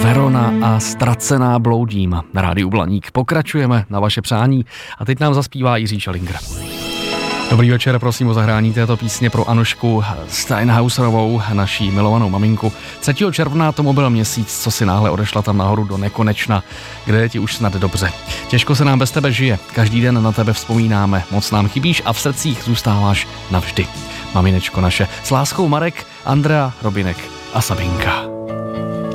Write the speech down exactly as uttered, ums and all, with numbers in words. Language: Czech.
Verona a Ztracená bloudím. Na rádiu Blaník pokračujeme na vaše přání a teď nám zaspívá Jiří Šelinger. Dobrý večer, prosím o zahrání této písně pro Anušku Steinhauserovou, naší milovanou maminku. třetího června tomu byl měsíc, co si náhle odešla tam nahoru do nekonečna, kde je ti už snad dobře. Těžko se nám bez tebe žije, každý den na tebe vzpomínáme, moc nám chybíš a v srdcích zůstáváš navždy. Maminečko naše, s láskou Marek, Andrea, Robinek a Sabinka.